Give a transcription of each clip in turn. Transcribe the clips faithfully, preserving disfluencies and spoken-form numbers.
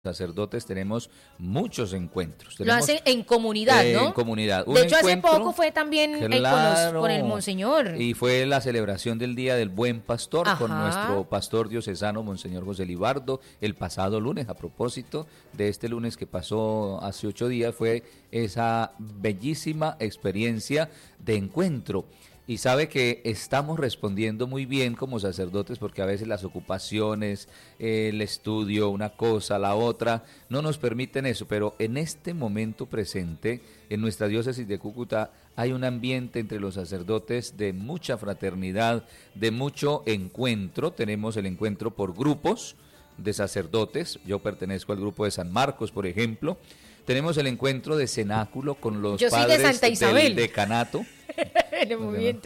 sacerdotes tenemos muchos encuentros. Lo Tenemos, hacen en comunidad, eh, ¿no? En comunidad. Un de hecho, encuentro, hace poco fue también eh, claro, con, los, con el Monseñor. Y fue la celebración del Día del Buen Pastor. Ajá. Con nuestro pastor diocesano, Monseñor José Libardo, el pasado lunes. A propósito de este lunes que pasó hace ocho días, fue esa bellísima experiencia de encuentro. Y sabe que estamos respondiendo muy bien como sacerdotes, porque a veces las ocupaciones, el estudio, una cosa, la otra, no nos permiten eso. Pero en este momento presente, en nuestra diócesis de Cúcuta, hay un ambiente entre los sacerdotes de mucha fraternidad, de mucho encuentro. Tenemos el encuentro por grupos de sacerdotes. Yo pertenezco al grupo de San Marcos, por ejemplo. Tenemos el encuentro de cenáculo con los Yo padres soy de Santa Isabel. del decanato. En el movimiento.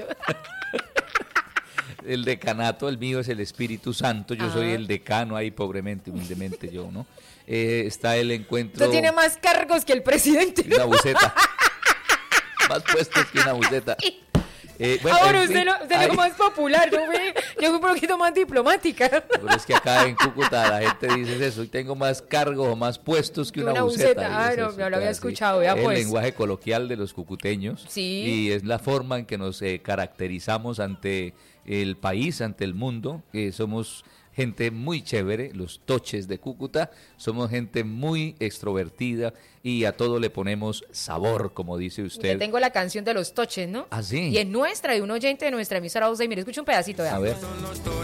El decanato, el mío es el Espíritu Santo, yo Ajá. soy el decano ahí, pobremente, humildemente yo, ¿no? Eh, está el encuentro... Tú tienes más cargos que el presidente, ¿no? Una buceta. Más puestos que una buceta. Eh, bueno, Ahora usted, fin, lo, usted hay... es más popular, yo fui, yo fui un poquito más diplomática. Pero es que acá en Cúcuta la gente dice eso, y tengo más cargos o más puestos que una, una buceta. buceta. Ah, no, no lo había escuchado, ya pues. El lenguaje coloquial de los cucuteños. Sí. Y es la forma en que nos eh, caracterizamos ante el país, ante el mundo, que somos gente muy chévere, los toches de Cúcuta, somos gente muy extrovertida y a todo le ponemos sabor, como dice usted. Yo tengo la canción de los toches, ¿no? ¿Ah, sí? Y es nuestra, de un oyente de nuestra emisora Voz de Mire, escucha un pedacito. ¿verdad? A ver.